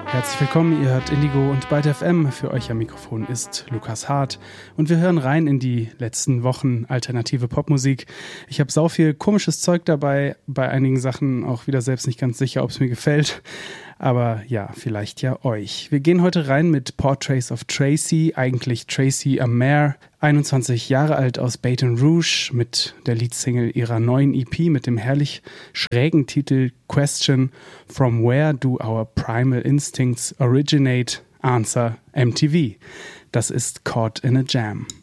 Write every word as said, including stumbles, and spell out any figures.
Herzlich willkommen, ihr hört Indigo und Byte F M. Für euch am Mikrofon ist Lukas Hart und wir hören rein in die letzten Wochen alternative Popmusik. Ich habe sau viel komisches Zeug dabei, bei einigen Sachen auch wieder selbst nicht ganz sicher, ob es mir gefällt. Aber ja, vielleicht ja euch. Wir gehen heute rein mit Portraits of Tracy, eigentlich Tracy Amer, einundzwanzig Jahre alt aus Baton Rouge, mit der Leadsingle ihrer neuen E P mit dem herrlich schrägen Titel Question: From Where Do Our Primal Instincts Originate? Answer: M T V. Das ist Caught in a Jam.